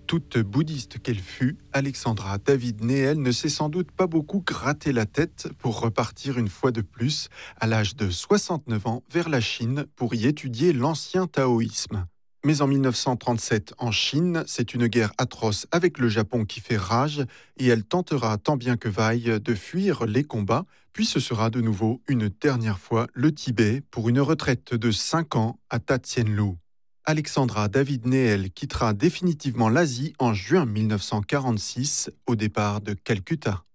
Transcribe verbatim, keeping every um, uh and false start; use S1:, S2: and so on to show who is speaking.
S1: Toute bouddhiste qu'elle fût, Alexandra David Néel ne s'est sans doute pas beaucoup gratté la tête pour repartir une fois de plus, à l'âge de soixante-neuf ans, vers la Chine pour y étudier l'ancien taoïsme. Mais en mille neuf cent trente-sept, en Chine, c'est une guerre atroce avec le Japon qui fait rage et elle tentera tant bien que vaille de fuir les combats, puis ce sera de nouveau une dernière fois le Tibet pour une retraite de cinq ans à Tatsienlu. Alexandra David Néel quittera définitivement l'Asie en juin mille neuf cent quarante-six au départ de Calcutta.